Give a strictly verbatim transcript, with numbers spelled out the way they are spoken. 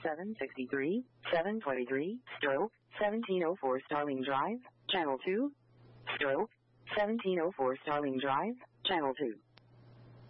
seven sixty-three, seven twenty-three, stroke, seventeen oh four Starling Drive, Channel two, stroke, seventeen oh four Starling Drive, Channel two.